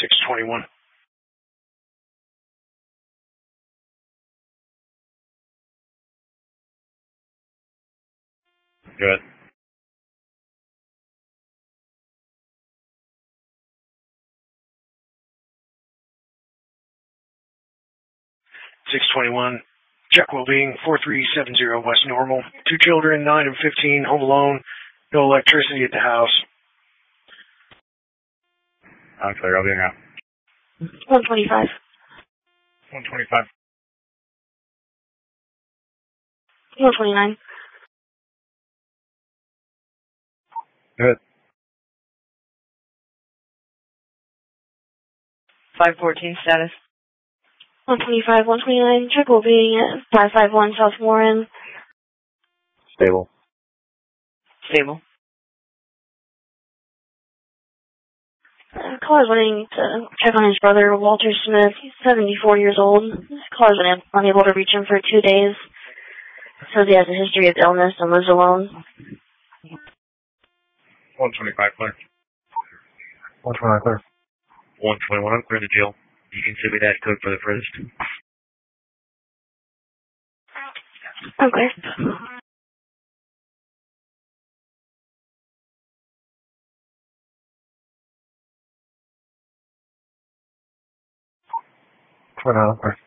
621. Good. Check well-being, 4370 West Normal. 2 children, 9 and 15, home alone. No electricity at the house. I'm clear. I'll be now. 125. 125. 129. Good. 514 status. 125, 129. Check well-being at 551 South Warren. Stable. Stable. Caller's wanting to check on his brother, Walter Smith. He's 74 years old. Caller's been unable to reach him for 2 days. Says he has a history of illness and lives alone. 125 clear. 129 clear. 121, I'm clear to jail. You can send me that code for the first. Okay. 29 clear.